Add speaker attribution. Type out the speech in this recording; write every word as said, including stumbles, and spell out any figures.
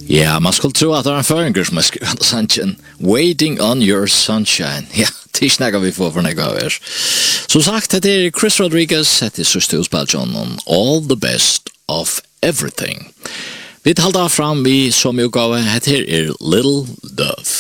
Speaker 1: Ja, man skulle tro at det er en føringer som har skrevet sannsyn. Waiting on your sunshine. Ja, det snakker vi for for noe av her. Som sagt, det er Chris Rodriguez, det er sørste utspilt John on All the Best of Everything. Vi talte fram vi som utgave, det er Little Dove.